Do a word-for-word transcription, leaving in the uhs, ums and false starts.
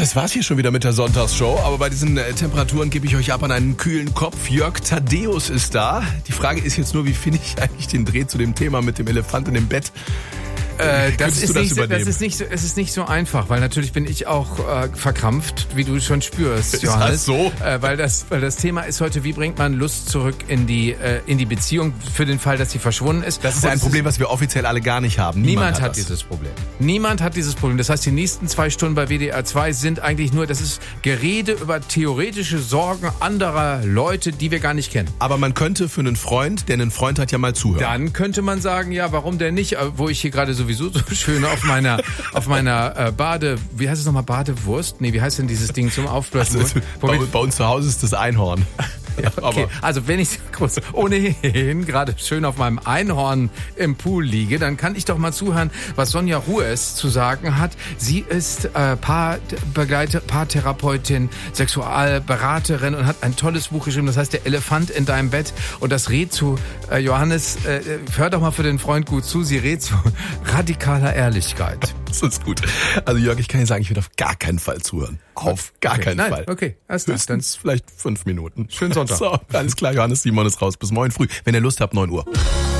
Das war's hier schon wieder mit der Sonntagsshow, aber bei diesen äh, Temperaturen gebe ich euch ab an einen kühlen Kopf. Jörg Thaddeus ist da. Die Frage ist jetzt nur, wie finde ich eigentlich den Dreh zu dem Thema mit dem Elefanten im Bett? Äh, das, ist das, nicht, so, das ist nicht so, es ist nicht so einfach, weil natürlich bin ich auch äh, verkrampft, wie du schon spürst, Johannes. Ist das so? Äh, weil das, weil das Thema ist heute, wie bringt man Lust zurück in die äh, in die Beziehung für den Fall, dass sie verschwunden ist. Das ist Und ein Problem, was wir offiziell alle gar nicht haben. Niemand, Niemand hat, hat dieses Problem. Niemand hat dieses Problem. Das heißt, die nächsten zwei Stunden bei W D R zwei sind eigentlich nur, das ist Gerede über theoretische Sorgen anderer Leute, die wir gar nicht kennen. Aber man könnte für einen Freund, der einen Freund hat, ja mal zuhören. Dann könnte man sagen, ja, warum denn nicht? Wo ich hier gerade sowieso so schön auf meiner auf meiner äh, Bade, wie heißt es nochmal, Badewurst? Nee, wie heißt denn dieses Ding zum Aufblasen? Also, bei, bei uns zu Hause ist das Einhorn. Ja, okay. Also wenn ich kurz ohnehin gerade schön auf meinem Einhorn im Pool liege, dann kann ich doch mal zuhören, was Sonja Rues zu sagen hat. Sie ist äh, Paarbegleiter, Paartherapeutin, Sexualberaterin und hat ein tolles Buch geschrieben, das heißt Der Elefant in deinem Bett. Und das rät zu, äh, Johannes, äh, hör doch mal für den Freund gut zu, sie rät zu radikaler Ehrlichkeit. Das ist gut. Also Jörg, ich kann dir sagen, ich würde auf gar keinen Fall zuhören. Auf gar okay. keinen Nein, Fall. Okay, erst höchstens dann vielleicht fünf Minuten. Schönen Sonntag. So, alles klar, Johannes Simon ist raus. Bis morgen früh. Wenn ihr Lust habt, neun Uhr.